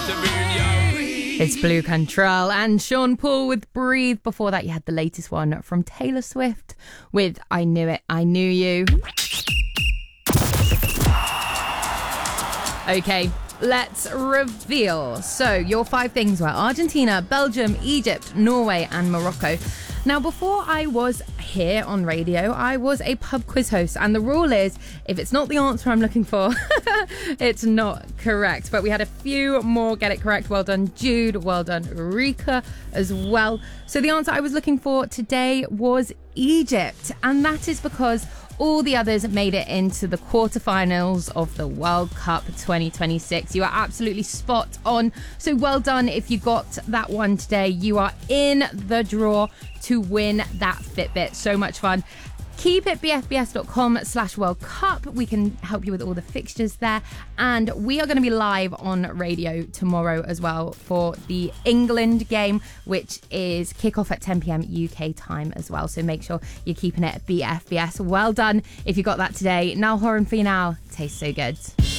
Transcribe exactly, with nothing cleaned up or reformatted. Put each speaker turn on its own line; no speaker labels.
It's Blue Control and Sean Paul with Breathe. Before that, you had the latest one from Taylor Swift with I Knew It, I Knew You. Okay, let's reveal. So, your five things were Argentina, Belgium, Egypt, Norway, and Morocco. Now, before I was here on radio, I was a pub quiz host, and the rule is if it's not the answer I'm looking for, it's not correct. But we had a few more get it correct. Well done, Jude. Well done, Rika, as well. So the answer I was looking for today was Egypt, and that is because all the others made it into the quarterfinals of the World Cup twenty twenty-six. You are absolutely spot on. So well done if you got that one today. You are in the draw to win that Fitbit. So much fun. Keep it bfbs.com slash World Cup. We can help you with all the fixtures there. And we are going to be live on radio tomorrow as well for the England game, which is kickoff at ten p.m. U K time as well. So make sure you're keeping it B F B S. Well done if you got that today. Now Horan for you now. Tastes so good.